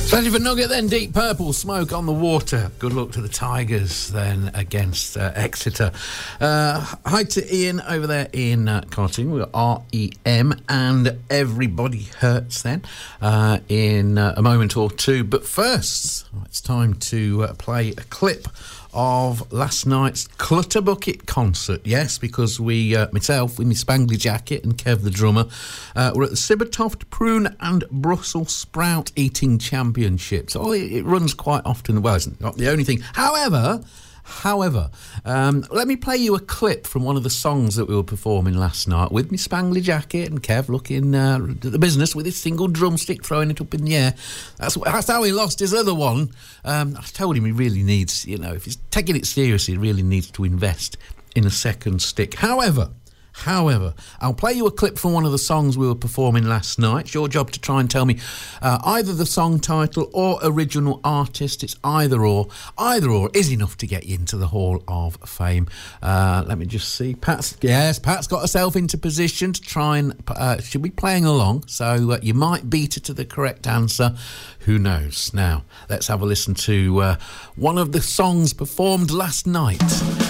Plenty of a nugget then, Deep Purple, Smoke on the Water. Good luck to the Tigers then against Exeter. Hi to Ian over there in Cartoon. We've got REM and Everybody Hurts then in a moment or two. But first, it's time to play a clip of last night's Clutterbucket concert. Yes, because we, myself with my spangly jacket and Kev the drummer, we're at the Sibbertoft Prune and Brussels Sprout Eating Championships. Oh, it runs quite often. Well, it's not the only thing. However, let me play you a clip from one of the songs that we were performing last night with my spangly jacket and Kev looking at the business with his single drumstick, throwing it up in the air. That's how he lost his other one. I told him he really needs, if he's taking it seriously, he really needs to invest in a second stick. However, I'll play you a clip from one of the songs we were performing last night. It's your job to try and tell me either the song title or original artist. It's either or. Either or is enough to get you into the Hall of Fame. Let me just see. Pat's got herself into position to try and... she'll be playing along, so you might beat her to the correct answer. Who knows? Now, let's have a listen to one of the songs performed last night.